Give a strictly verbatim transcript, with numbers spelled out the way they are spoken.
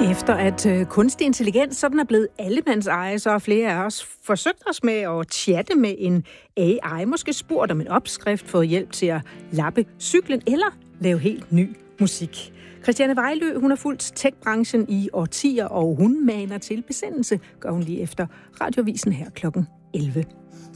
Efter at øh, kunstig intelligens sådan er blevet allemands eje, så har flere af os forsøgt os med at chatte med en A I. Måske spurgt om en opskrift, fået hjælp til at lappe cyklen eller lave helt ny musik. Christiane Vejlø, hun har fulgt tech-branchen i årtier, og hun maner til besindelse, gør hun lige efter Radiovisen her klokken elleve.